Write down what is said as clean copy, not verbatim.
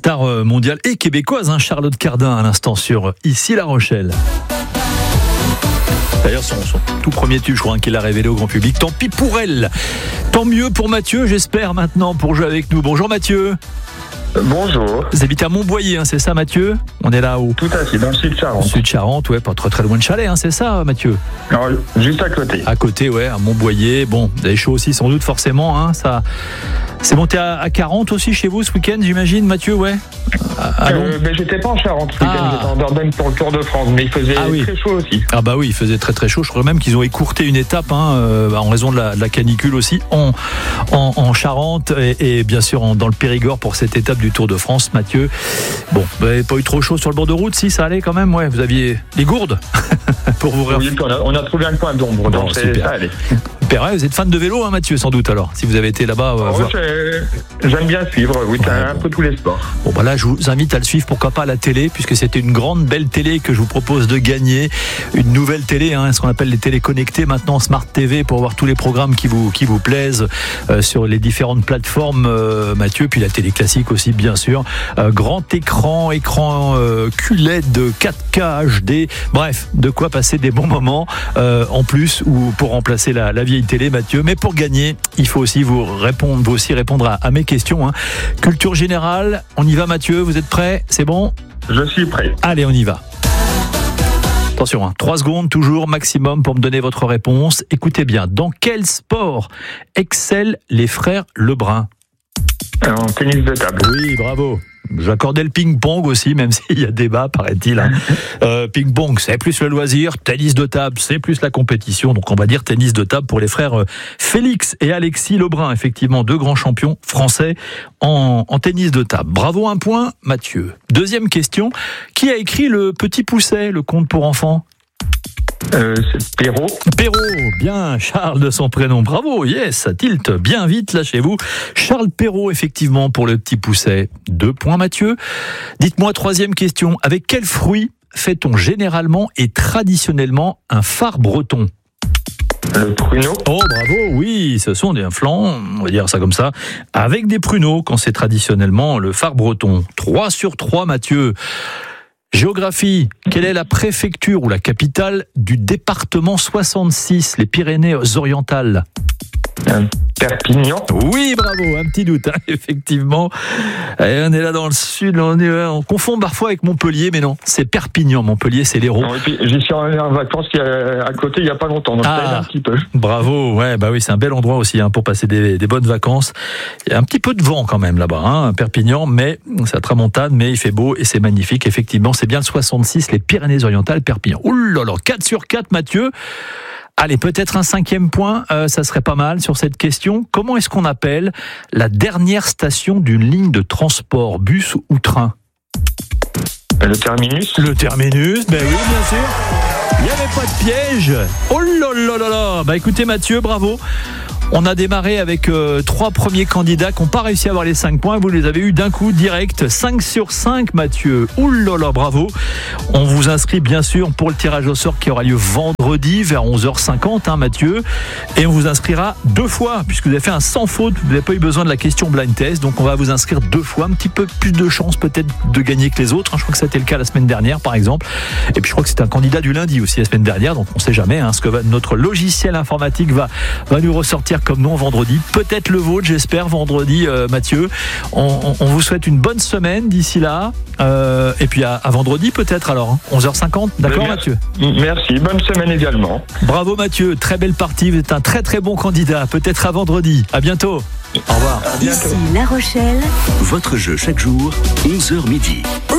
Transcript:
star mondiale et québécoise, Charlotte Cardin à l'instant sur Ici La Rochelle. D'ailleurs, son tout premier tube, je crois, qu'il a révélé au grand public. Tant pis pour elle. Tant mieux pour Mathieu, j'espère, maintenant, pour jouer avec nous. Bonjour Mathieu. Bonjour. Vous habitez à Montboyer, c'est ça Mathieu? On est là où? Tout à fait, dans le Sud-Charente. Sud-Charente, ouais, pas très loin de Chalais, c'est ça Mathieu? Alors, juste à côté. À côté, ouais, à Montboyer. Bon, vous avez chaud aussi sans doute forcément, ça... C'est monté à 40 aussi chez vous ce week-end, j'imagine, Mathieu, ouais? Mais j'étais pas en Charente ce week-end, j'étais en Dordogne pour le Tour de France, mais il faisait très chaud aussi. Ah bah oui, il faisait très chaud. Je crois même qu'ils ont écourté une étape en raison de la canicule aussi en Charente et bien sûr dans le Périgord pour cette étape du Tour de France, Mathieu. Bon, vous n'avez pas eu trop chaud sur le bord de route, si ça allait quand même, ouais. Vous aviez les gourdes pour vous Oui, on a trouvé un coin d'ombre, donc ça allait. Super, ouais, vous êtes fan de vélo, Mathieu, sans doute alors, si vous avez été là-bas. J'aime bien suivre, oui, un peu tous les sports. Bon, bah là, je vous invite à le suivre, pourquoi pas à la télé, puisque c'était une grande, belle télé que je vous propose de gagner. Une nouvelle télé, ce qu'on appelle les télés connectées, maintenant Smart TV, pour voir tous les programmes qui vous plaisent sur les différentes plateformes, Mathieu, puis la télé classique aussi, bien sûr. Grand écran QLED 4K HD, bref, de quoi passer des bons moments, en plus, ou pour remplacer la vieille télé, Mathieu. Mais pour gagner, il faut aussi répondre à mes questions. Culture générale, on y va Mathieu, vous êtes prêt? C'est bon? Je suis prêt. Allez, on y va. Attention, 3 secondes toujours maximum pour me donner votre réponse. Écoutez bien, dans quel sport excellent les frères Lebrun? En tennis de table. Oui, bravo. J'accordais le ping-pong aussi, même s'il y a débat, paraît-il. Ping-pong, c'est plus le loisir. Tennis de table, c'est plus la compétition. Donc, on va dire tennis de table pour les frères Félix et Alexis Lebrun. Effectivement, 2 grands champions français en tennis de table. Bravo, 1 point, Mathieu. Deuxième question. Qui a écrit Le Petit Pousset, le conte pour enfants? C'est Perrault. Perrault, bien, Charles de son prénom. Bravo, yes, ça tilte bien vite là chez vous. Charles Perrault, effectivement, pour Le Petit Pousset. 2 points, Mathieu. Dites-moi, 3e question. Avec quel fruit fait-on généralement et traditionnellement un phare breton? Le pruneau. Oh, bravo, oui, ce sont des flancs, on va dire ça comme ça, avec des pruneaux, quand c'est traditionnellement le phare breton. 3 sur 3, Mathieu. Géographie, quelle est la préfecture ou la capitale du département 66, les Pyrénées-Orientales? Perpignan. Oui, bravo, un petit doute, effectivement. Et on est là dans le sud, on confond parfois avec Montpellier, mais non, c'est Perpignan. Montpellier, c'est l'Hérault. J'y suis en vacances à côté il n'y a pas longtemps, donc ça aide un petit peu. Bravo, ouais, bah oui, c'est un bel endroit aussi pour passer des bonnes vacances. Il y a un petit peu de vent quand même là-bas, Perpignan, mais c'est la tramontane, mais il fait beau et c'est magnifique. Effectivement, c'est bien le 66, les Pyrénées-Orientales, Perpignan. Ouh là là, 4 sur 4, Mathieu. Allez, peut-être un 5e point, ça serait pas mal sur cette question. Comment est-ce qu'on appelle la dernière station d'une ligne de transport, bus ou train? Le terminus. Le terminus, ben oui, bien sûr. Il n'y avait pas de piège. Oh là là là là. Bah écoutez Mathieu, bravo. On a démarré avec 3 premiers candidats qui n'ont pas réussi à avoir les 5 points. Vous les avez eu d'un coup direct. 5 sur 5, Mathieu. Ouh là là, bravo. On vous inscrit bien sûr pour le tirage au sort qui aura lieu vendredi vers 11h50, Mathieu. Et on vous inscrira 2 fois, puisque vous avez fait un sans faute. Vous n'avez pas eu besoin de la question blind test. Donc on va vous inscrire 2 fois. Un petit peu plus de chance peut-être de gagner que les autres. Je crois que c'était le cas la semaine dernière, par exemple. Et puis je crois que c'était un candidat du lundi aussi la semaine dernière. Donc on ne sait jamais ce que notre logiciel informatique va nous ressortir comme nom vendredi, peut-être le vôtre, j'espère, vendredi, Mathieu. On vous souhaite une bonne semaine d'ici là, et puis à vendredi peut-être alors, 11h50, d'accord Mathieu? Merci, bonne semaine également. Bravo Mathieu, très belle partie, vous êtes un très très bon candidat, peut-être à vendredi, à bientôt. Au revoir. Ici La Rochelle. Votre jeu chaque jour, 11h midi.